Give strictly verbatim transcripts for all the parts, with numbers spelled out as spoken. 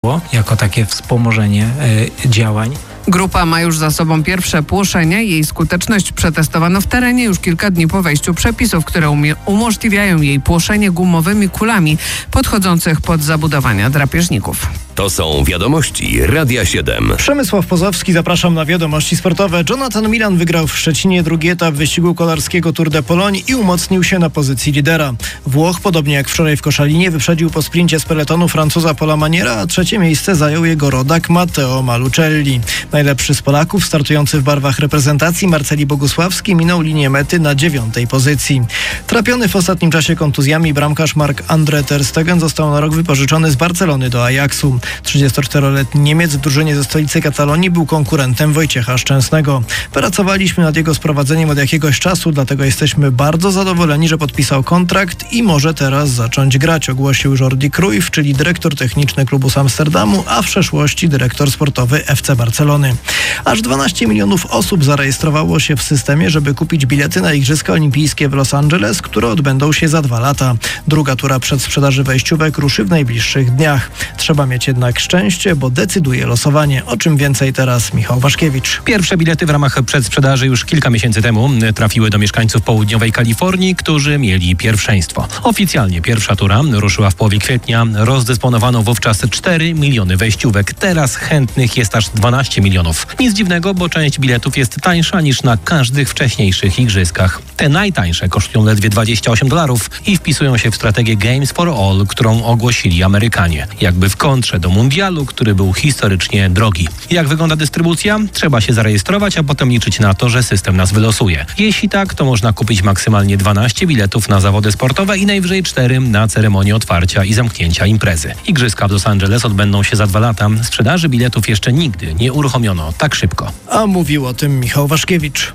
jako takie wspomożenie y, działań. Grupa ma już za sobą pierwsze płoszenia. Jej skuteczność przetestowano w terenie już kilka dni po wejściu przepisów, które umie- umożliwiają jej płoszenie gumowymi kulami podchodzących pod zabudowania drapieżników. To są wiadomości Radia siedem. Przemysław Pozowski, zapraszam na wiadomości sportowe. Jonathan Milan wygrał w Szczecinie drugi etap wyścigu kolarskiego Tour de Pologne i umocnił się na pozycji lidera. Włoch, podobnie jak wczoraj w Koszalinie, wyprzedził po sprincie z peletonu Francuza Paula Maniera, a trzecie miejsce zajął jego rodak Matteo Malucelli. Najlepszy z Polaków, startujący w barwach reprezentacji, Marceli Bogusławski, minął linię mety na dziewiątej pozycji. Trapiony w ostatnim czasie kontuzjami bramkarz Marc-André ter Stegen został na rok wypożyczony z Barcelony do Ajaxu. trzydziestoczteroletni Niemiec w drużynie ze stolicy Katalonii był konkurentem Wojciecha Szczęsnego. Pracowaliśmy nad jego sprowadzeniem od jakiegoś czasu, dlatego jesteśmy bardzo zadowoleni, że podpisał kontrakt i może teraz zacząć grać, ogłosił Jordi Cruyff, czyli dyrektor techniczny klubu z Amsterdamu, a w przeszłości dyrektor sportowy F C Barcelony. Aż dwanaście milionów osób zarejestrowało się w systemie, żeby kupić bilety na Igrzyska Olimpijskie w Los Angeles, które odbędą się za dwa lata. Druga tura przedsprzedaży wejściówek ruszy w najbliższych dniach. Trzeba mieć jednak szczęście, bo decyduje losowanie. O czym więcej teraz Michał Waszkiewicz. Pierwsze bilety w ramach przedsprzedaży już kilka miesięcy temu trafiły do mieszkańców południowej Kalifornii, którzy mieli pierwszeństwo. Oficjalnie pierwsza tura ruszyła w połowie kwietnia. Rozdysponowano wówczas cztery miliony wejściówek. Teraz chętnych jest aż dwanaście milionów. Nic dziwnego, bo część biletów jest tańsza niż na każdych wcześniejszych igrzyskach. Te najtańsze kosztują ledwie dwadzieścia osiem dolarów i wpisują się w strategię Games for All, którą ogłosili Amerykanie. Jakby w kontrze do mundialu, który był historycznie drogi. Jak wygląda dystrybucja? Trzeba się zarejestrować, a potem liczyć na to, że system nas wylosuje. Jeśli tak, to można kupić maksymalnie dwanaście biletów na zawody sportowe i najwyżej cztery na ceremonię otwarcia i zamknięcia imprezy. Igrzyska w Los Angeles odbędą się za dwa lata. Sprzedaży biletów jeszcze nigdy nie uruchomiono tak szybko. A mówił o tym Michał Waszkiewicz.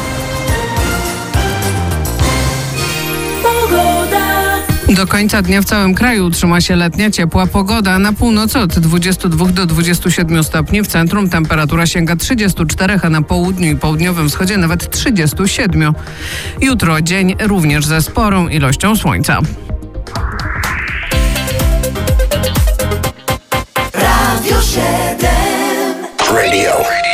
Do końca dnia w całym kraju utrzyma się letnia, ciepła pogoda. Na północy od dwudziestu dwóch do dwudziestu siedmiu stopni. W centrum temperatura sięga trzydziestu czterech, a na południu i południowym wschodzie nawet trzydziestu siedmiu. Jutro dzień również ze sporą ilością słońca. Radio siedem. Radio.